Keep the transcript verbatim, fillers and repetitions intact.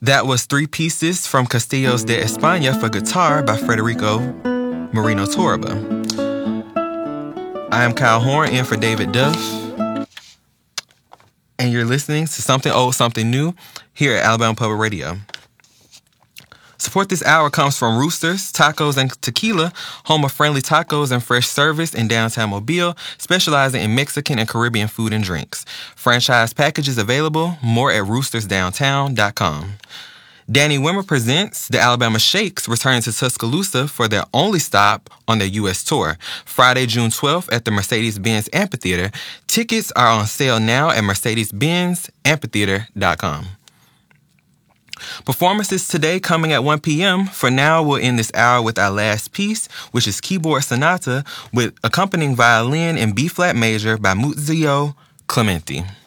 That was Three Pieces from Castillos de España for guitar by Federico Moreno Torba. I am Kyle Horn, in for David Duff, and you're listening to Something Old, Something New here at Alabama Public Radio. Support this hour comes from Roosters, Tacos and Tequila, home of friendly tacos and fresh service in downtown Mobile, specializing in Mexican and Caribbean food and drinks. Franchise packages available. More at roosters downtown dot com. Danny Wimmer presents the Alabama Shakes, returning to Tuscaloosa for their only stop on their U S tour, Friday, June twelfth at the Mercedes-Benz Amphitheater. Tickets are on sale now at mercedes benz amphitheater dot com. Performances today coming at one p.m. For now, we'll end this hour with our last piece, which is Keyboard Sonata with accompanying violin in B-flat major by Muzio Clementi.